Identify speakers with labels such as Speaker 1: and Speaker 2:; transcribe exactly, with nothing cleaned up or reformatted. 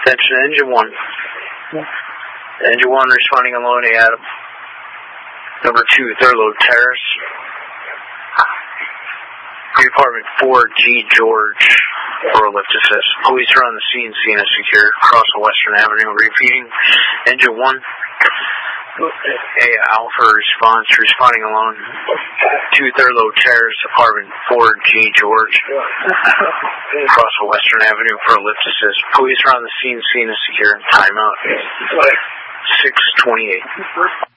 Speaker 1: Attention, engine one. Engine one responding on low to Adam. Number two, Thurlow Terrace. Department four, G. George, for lift assist. Police are on the scene, scene is secure. Across Western Avenue, repeating. Engine one. A Alpha response, responding alone. Two Thurlow Terrace, Apartment four, G. George. Across Western Avenue for a lift assist. Police are on the scene, scene is secure. Timeout. six twenty-eight.